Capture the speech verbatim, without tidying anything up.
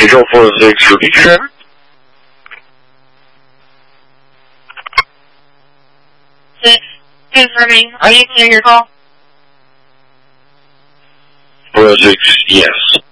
Control four six, repeat your driver. Six, confirming. Are you clear your call? four oh six, yes.